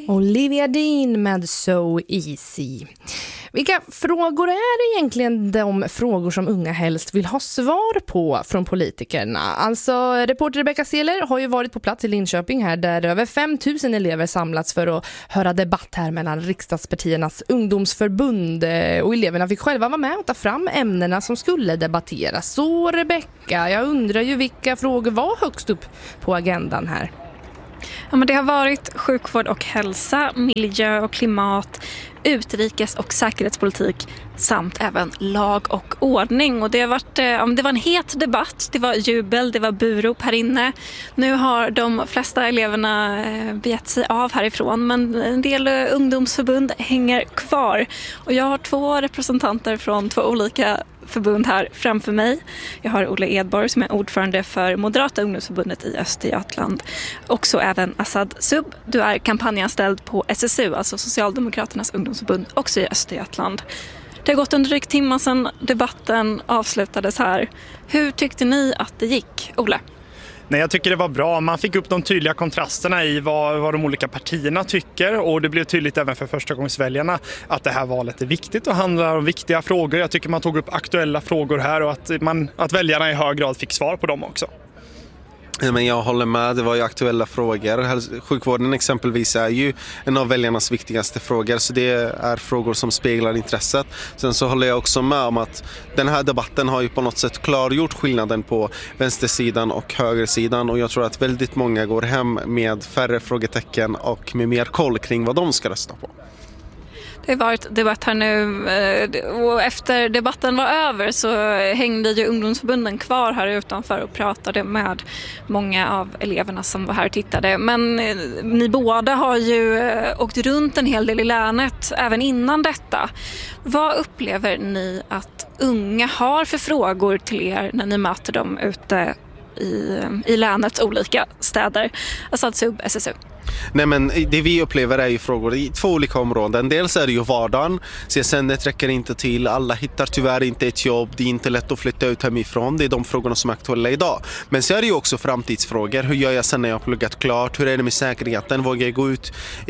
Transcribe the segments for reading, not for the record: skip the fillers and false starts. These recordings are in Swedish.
Olivia Dean med So Easy. Vilka frågor är egentligen de frågor som unga helst vill ha svar på från politikerna? Alltså, reporter Rebecca Seeler har ju varit på plats i Linköping här där över 5 000 elever samlats för att höra debatt här mellan riksdagspartiernas ungdomsförbund. Och eleverna fick själva vara med och ta fram ämnena som skulle debatteras. Så Rebecca, jag undrar ju vilka frågor var högst upp på agendan här? Ja, men det har varit sjukvård och hälsa, miljö och klimat, utrikes- och säkerhetspolitik samt även lag och ordning. Och det var en het debatt, det var jubel, det var burop här inne. Nu har de flesta eleverna begett sig av härifrån, men en del ungdomsförbund hänger kvar. Och jag har 2 representanter från 2 olika förbund här framför mig. Jag har Olle Edborg som är ordförande för Moderata ungdomsförbundet i Östergötland. Och så även Asad Sub. Du är kampanjanställd på SSU, alltså Socialdemokraternas ungdomsförbund, också i Östergötland. Det har gått en dryg timme sedan debatten avslutades här. Hur tyckte ni att det gick, Olle? Nej, jag tycker det var bra. Man fick upp de tydliga kontrasterna i vad de olika partierna tycker, och det blev tydligt även för förstagångsväljarna att det här valet är viktigt och handlar om viktiga frågor. Jag tycker man tog upp aktuella frågor här och att väljarna i hög grad fick svar på dem också. Men jag håller med, det var ju aktuella frågor. Sjukvården exempelvis är ju en av väljarnas viktigaste frågor, så det är frågor som speglar intresset. Sen så håller jag också med om att den här debatten har ju på något sätt klargjort skillnaden på vänstersidan och högersidan, och jag tror att väldigt många går hem med färre frågetecken och med mer koll kring vad de ska rösta på. Det har varit debatt här nu, och efter debatten var över så hängde ju ungdomsförbunden kvar här utanför och pratade med många av eleverna som var här och tittade. Men ni båda har ju åkt runt en hel del i länet även innan detta. Vad upplever ni att unga har för frågor till er när ni möter dem ute i länets olika städer? Asad Sub, SSU. Nej, men det vi upplever är ju frågor i 2 olika områden. Dels är det ju vardagen. CSN-et räcker inte till. Alla hittar tyvärr inte ett jobb. Det är inte lätt att flytta ut hemifrån. Det är de frågorna som är aktuella idag. Men så är det ju också framtidsfrågor. Hur gör jag sen när jag har pluggat klart? Hur är det med säkerheten? Vågar jag gå ut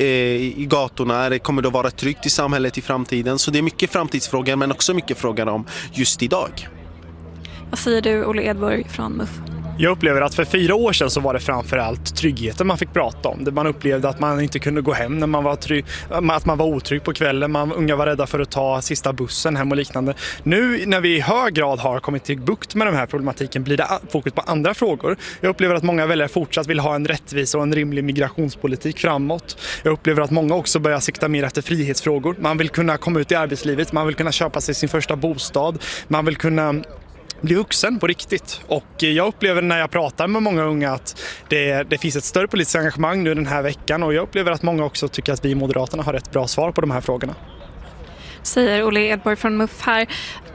i gatorna? Kommer det att vara tryggt i samhället i framtiden? Så det är mycket framtidsfrågor, men också mycket frågor om just idag. Vad säger du, Olle Edborg från MUF? Jag upplever att för 4 år sedan så var det framförallt tryggheten man fick prata om. Man upplevde att man inte kunde gå hem när man var att man var otrygg på kvällen. Unga var rädda för att ta sista bussen hem och liknande. Nu när vi i hög grad har kommit till bukt med den här problematiken blir det fokus på andra frågor. Jag upplever att många väljare fortsatt vill ha en rättvis och en rimlig migrationspolitik framåt. Jag upplever att många också börjar sikta mer efter frihetsfrågor. Man vill kunna komma ut i arbetslivet, man vill kunna köpa sig sin första bostad, man vill kunna bli vuxen på riktigt. Och jag upplever när jag pratar med många unga att det finns ett större politiskt engagemang nu den här veckan, och jag upplever att många också tycker att vi i Moderaterna har ett bra svar på de här frågorna. Säger Olle Edborg från MUF här.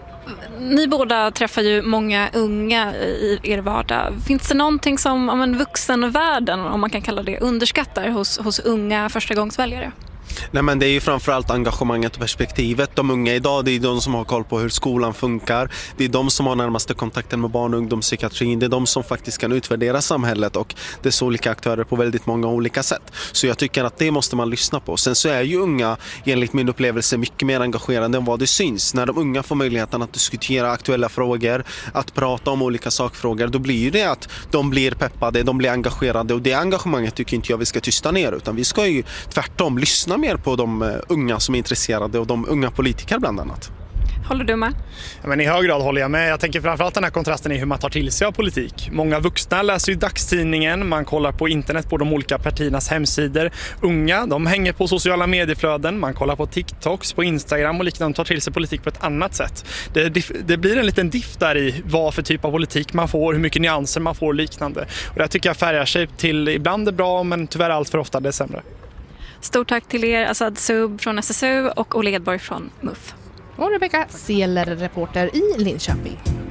Ni båda träffar ju många unga i er vardag. Finns det någonting som vuxenvärlden, om man kan kalla det, underskattar hos unga förstagångsväljare? Nej, men det är ju framförallt engagemanget och perspektivet. De unga idag, det är de som har koll på hur skolan funkar. Det är de som har närmaste kontakten med barn- och ungdomspsykiatrin. Det är de som faktiskt kan utvärdera samhället och dess olika aktörer på väldigt många olika sätt. Så jag tycker att det måste man lyssna på. Sen så är ju unga, enligt min upplevelse, mycket mer engagerade än vad det syns. När de unga får möjligheten att diskutera aktuella frågor, att prata om olika sakfrågor, då blir ju det att de blir peppade, de blir engagerade, och det engagemanget tycker inte jag vi ska tysta ner, utan vi ska ju tvärtom lyssna mer på de unga som är intresserade och de unga politiker bland annat. Håller du med? Ja, men i hög grad håller jag med. Jag tänker framförallt den här kontrasten i hur man tar till sig av politik. Många vuxna läser ju dagstidningen, man kollar på internet på de olika partiernas hemsidor. Unga, de hänger på sociala medieflöden, man kollar på TikToks, på Instagram och liknande, tar till sig politik på ett annat sätt. Det blir en liten diff där i vad för typ av politik man får, hur mycket nyanser man får och liknande. Och det tycker jag färgar sig till ibland är bra, men tyvärr allt för ofta det är sämre. Stort tack till er, Asad Sub från SSU och Olle Edborg från MUF. Och Rebecca Seeler, reporter i Linköping.